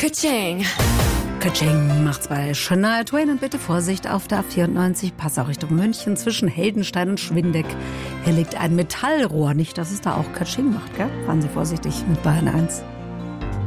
Ka-ching. Ka-ching macht's bei Shania Twain und bitte Vorsicht auf der A94, Pass auch Richtung München zwischen Heldenstein und Schwindeck. Hier liegt ein Metallrohr, nicht, dass es da auch Ka-ching macht, gell? Fahren Sie vorsichtig mit Bayern 1.